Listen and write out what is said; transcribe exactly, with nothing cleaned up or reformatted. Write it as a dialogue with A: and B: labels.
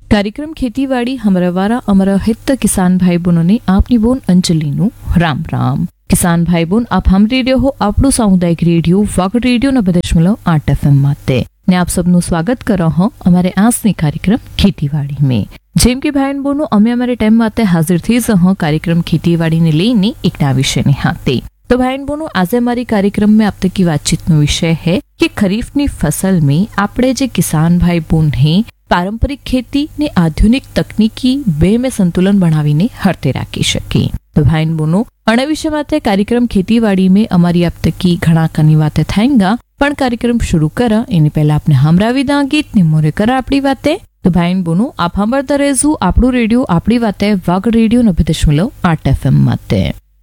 A: कार्यक्रम खेतीवाड़ी हमारा वारा अमरा हित किसान भाई बहनों ने आपनी बोन अंजलि नु राम राम। किसान भाई बहन आप हम रेडियो हो આપણું સામુદાયિક રેડિયો વાગડ રેડિયો નब्बे दशमलव आठ एफ एम માટે ને આપ સબનું સ્વાગત કરો હો અમારે આજની કાર્યક્રમ ખેતીવાડી में। જેમ કે ભાઈ બહેનો અમે અમારે ટાઈમ માટે હાજર થઈ જહો કાર્યક્રમ ખેતીવાડીને લઈને એક નવા વિષયની હાથે। तो भाई बहनों आज हमारी कार्यक्रम में अब तक की बातचीत नो विषय है कि खरीफ नी फसल में आपड़े जे किसान भाई बहन है पारंपरिक खेती ने आधुनिक तकनीकी बे में संतुलन बनावीने हरते राखी शके। तो भाई बहनों अणे विषय माटे कार्यक्रम खेतीवाड़ी में अमारी अब तक की घणा कनी वाते थाएंगा पण कार्यक्रम शुरू करा एनी पहला आपने हमरावी दा गीत ने मोरे करा आपड़ी वाते। तो भाई बहनों आप सांभळता रहेजो आपणो रेडियो आपड़ी वाते वागड रेडियो नब्बे दशमलव आठ एफ एम माटे।